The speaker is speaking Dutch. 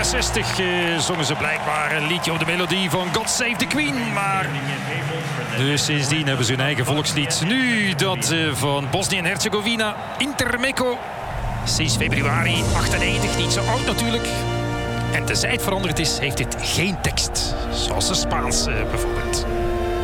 1960 zongen ze blijkbaar een liedje op de melodie van God Save the Queen. Maar dus sindsdien hebben ze hun eigen volkslied. Nu dat van Bosnië en Herzegovina, Intermeko. Sinds februari 98, niet zo oud natuurlijk. En tenzij het veranderd is, heeft dit geen tekst. Zoals de Spaans bijvoorbeeld.